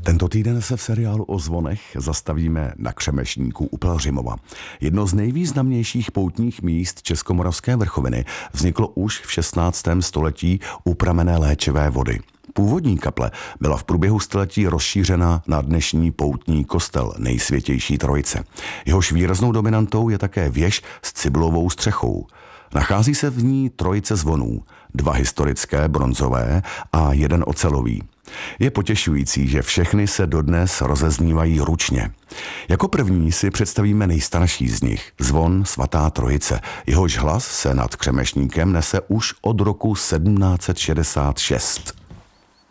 Tento týden se v seriálu o zvonech zastavíme na Křemešníku u Pelhřimova. Jedno z nejvýznamnějších poutních míst Českomoravské vrchoviny vzniklo už v 16. století u pramenné léčivé vody. Původní kaple byla v průběhu století rozšířena na dnešní poutní kostel Nejsvětější Trojice. Jehož výraznou dominantou je také věž s cibulovou střechou. Nachází se v ní trojice zvonů, 2 historické bronzové a 1 ocelový. Je potěšující, že všechny se dodnes rozeznívají ručně. Jako první si představíme nejstarší z nich, zvon Svatá Trojice. Jehož hlas se nad Křemešníkem nese už od roku 1766.